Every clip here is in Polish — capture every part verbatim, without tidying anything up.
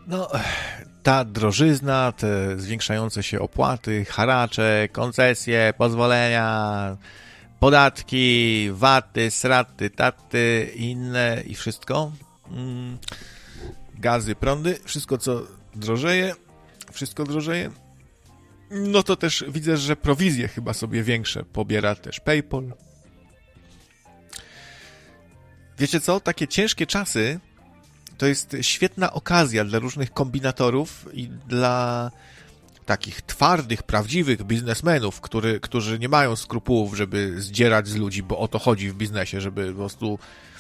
No, ta drożyzna, te zwiększające się opłaty, haracze, koncesje, pozwolenia, podatki, waty, sraty, taty, inne i wszystko. Mm, gazy, prądy, wszystko co drożeje, wszystko drożeje. No to też widzę, że prowizje chyba sobie większe pobiera też PayPal. Wiecie co? Takie ciężkie czasy to jest świetna okazja dla różnych kombinatorów i dla takich twardych, prawdziwych biznesmenów, który, którzy nie mają skrupułów, żeby zdzierać z ludzi, bo o to chodzi w biznesie, żeby po prostu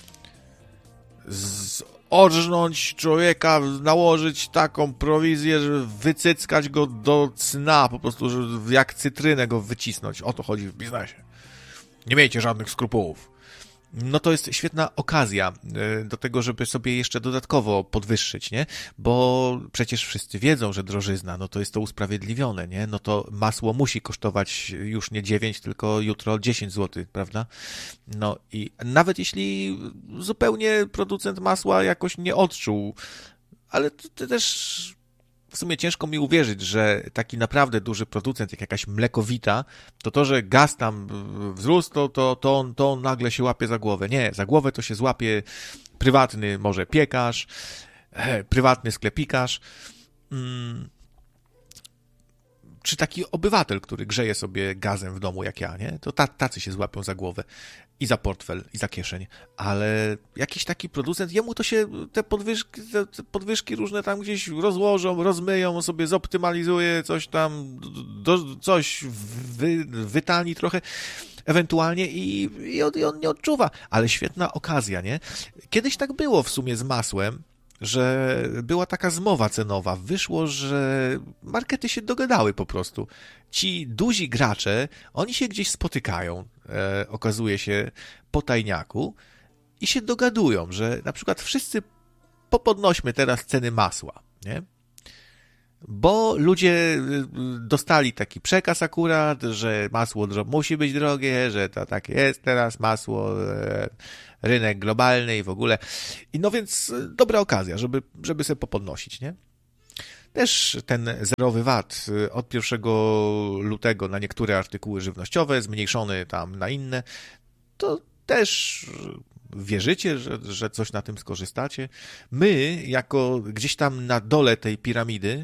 orżnąć człowieka, nałożyć taką prowizję, żeby wycyckać go do cna, po prostu żeby jak cytrynę go wycisnąć. O to chodzi w biznesie. Nie miejcie żadnych skrupułów. No to jest świetna okazja do tego, żeby sobie jeszcze dodatkowo podwyższyć, nie? Bo przecież wszyscy wiedzą, że drożyzna, no to jest to usprawiedliwione, nie? No to masło musi kosztować już nie dziewięć, tylko jutro dziesięć złotych, prawda? No i nawet jeśli zupełnie producent masła jakoś nie odczuł, ale to, to też w sumie ciężko mi uwierzyć, że taki naprawdę duży producent, jak jakaś mlekowita, to to, że gaz tam wzrósł, to, to, to, on, to on nagle się łapie za głowę. Nie, za głowę to się złapie prywatny może piekarz, prywatny sklepikarz, hmm. czy taki obywatel, który grzeje sobie gazem w domu jak ja, nie? To tacy się złapią za głowę i za portfel, i za kieszeń, ale jakiś taki producent, jemu to się te podwyżki, te podwyżki różne tam gdzieś rozłożą, rozmyją, sobie zoptymalizuje, coś tam, do, coś wy, wytani trochę ewentualnie i, i, on, i on nie odczuwa, ale świetna okazja, nie? Kiedyś tak było w sumie z masłem, że była taka zmowa cenowa. Wyszło, że markety się dogadały po prostu. Ci duzi gracze, oni się gdzieś spotykają, e, okazuje się, po tajniaku i się dogadują, że na przykład wszyscy popodnośmy teraz ceny masła, nie? Bo ludzie dostali taki przekaz akurat, że masło musi być drogie, że to tak jest teraz masło, e, rynek globalny i w ogóle. I no więc dobra okazja, żeby, żeby sobie popodnosić, nie? Też ten zerowy V A T od pierwszego lutego na niektóre artykuły żywnościowe, zmniejszony tam na inne, to też wierzycie, że, że coś na tym skorzystacie? My, jako gdzieś tam na dole tej piramidy,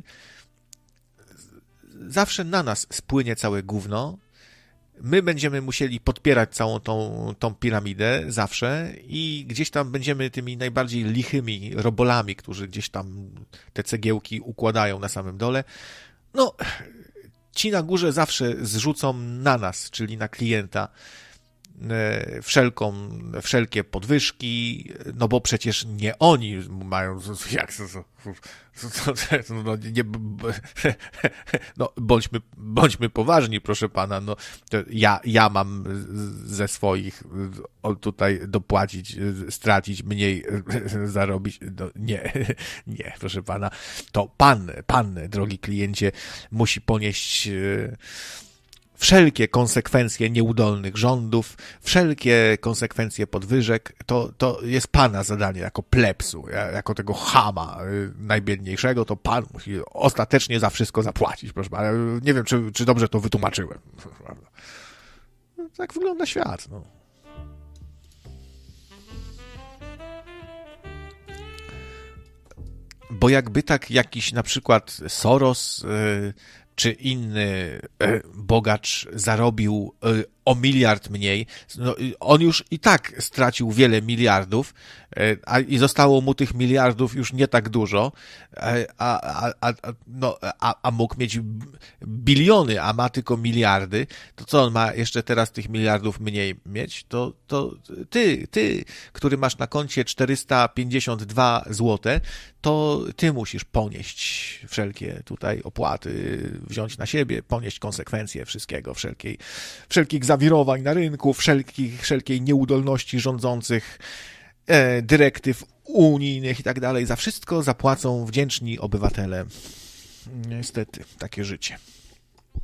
zawsze na nas spłynie całe gówno. My będziemy musieli podpierać całą tą, tą piramidę zawsze i gdzieś tam będziemy tymi najbardziej lichymi robolami, którzy gdzieś tam te cegiełki układają na samym dole. No, ci na górze zawsze zrzucą na nas, czyli na klienta, wszelką, wszelkie podwyżki, no bo przecież nie oni mają, jak to, no, nie, no bądźmy, bądźmy poważni, proszę pana, no to ja, ja mam ze swoich tutaj dopłacić, stracić mniej, zarobić, no nie, nie, proszę pana, to pan, pan, drogi kliencie, musi ponieść wszelkie konsekwencje nieudolnych rządów, wszelkie konsekwencje podwyżek, to, to jest pana zadanie jako plebsu, jako tego chama najbiedniejszego, to pan musi ostatecznie za wszystko zapłacić, proszę pana. Nie wiem, czy, czy dobrze to wytłumaczyłem. Tak wygląda świat, no. Bo jakby tak jakiś na przykład Soros yy, czy inny e, bogacz zarobił e, o miliard mniej, no, on już i tak stracił wiele miliardów, e, a, i zostało mu tych miliardów już nie tak dużo, e, a, a, a, no, a, a mógł mieć biliony, a ma tylko miliardy, to co on ma jeszcze teraz tych miliardów mniej mieć? To, to ty, ty, który masz na koncie czterysta pięćdziesiąt dwa złote, to ty musisz ponieść wszelkie tutaj opłaty, wziąć na siebie, ponieść konsekwencje wszystkiego, wszelkiej, wszelkich zawirowań na rynku, wszelkich, wszelkiej nieudolności rządzących, e, dyrektyw unijnych i tak dalej. Za wszystko zapłacą wdzięczni obywatele. Niestety, takie życie.